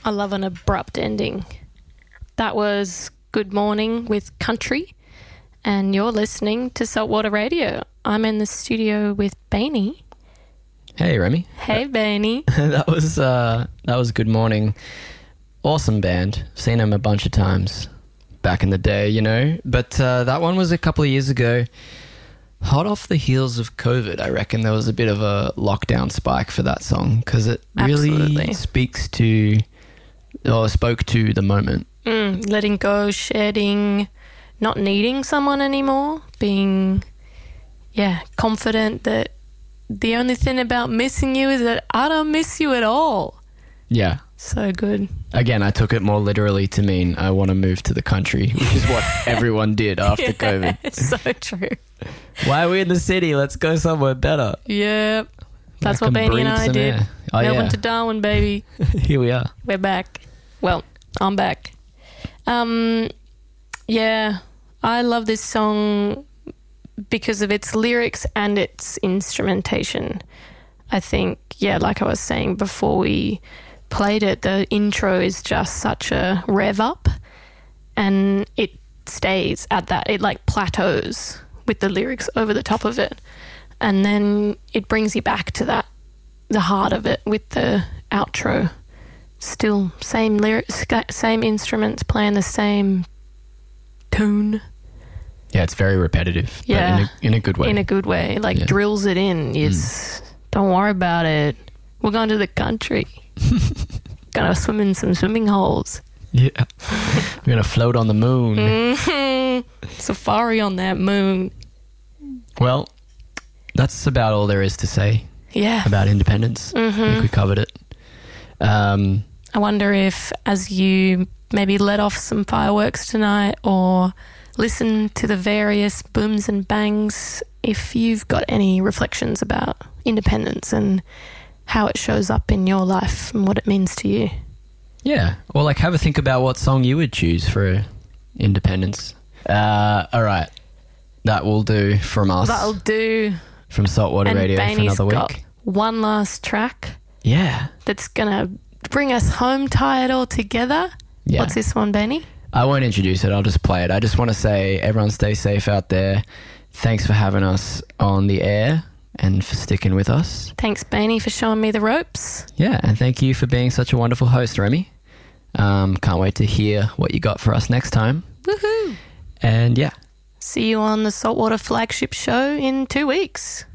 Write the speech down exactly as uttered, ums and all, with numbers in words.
I love an abrupt ending. That was Good Morning with Country, and you're listening to Saltwater Radio. I'm in the studio with Bainey. Hey, Remy. Hey, Bainey. that was uh, that was Good Morning. Awesome band. Seen them a bunch of times back in the day, you know. But uh, that one was a couple of years ago. Hot off the heels of COVID, I reckon there was a bit of a lockdown spike for that song because it really Absolutely. speaks to, or spoke to the moment. Mm, letting go, shedding, not needing someone anymore, being, yeah, confident that the only thing about missing you is that I don't miss you at all. Yeah. So good. Again, I took it more literally to mean I want to move to the country, which is what everyone did after yeah, COVID. So true. Why are we in the city? Let's go somewhere better. Yep. That's I what can Bainey and breathe I some did. air. Oh, Melbourne yeah. to Darwin, baby. Here we are. We're back. Well, I'm back. Um, yeah, I love this song because of its lyrics and its instrumentation. I think, yeah, like I was saying before we played it, the intro is just such a rev up and it stays at that. It like plateaus with the lyrics over the top of it. And then it brings you back to that, the heart of it with the outro. Still same lyrics, same instruments playing the same tune. Yeah, it's very repetitive. Yeah. But in a, in a good way. In a good way. Like Yeah. drills it in. It's, mm. Don't worry about it. We're going to the country. Gonna swim in some swimming holes. Yeah. We're going to float on the moon. Mm-hmm. Safari on that moon. Well, that's about all there is to say Yeah. about independence. Mm-hmm. I think we covered it. Um, I wonder if as you maybe let off some fireworks tonight or listen to the various booms and bangs, if you've got any reflections about independence and how it shows up in your life and what it means to you. yeah. Or like have a think about what song you would choose for independence. Uh, all right. That will do from us. That'll do. From Saltwater And Radio Bainey's for another got week. one last track Yeah. that's going to bring us home, tie it all together. Yeah. What's this one, Bainey? I won't introduce it. I'll just play it. I just want to say everyone stay safe out there. Thanks for having us on the air and for sticking with us. Thanks, Bainey, for showing me the ropes. Yeah, and thank you for being such a wonderful host, Remy. Um, can't wait to hear what you got for us next time. Woohoo! And yeah. See you on the Saltwater Flagship Show in two weeks.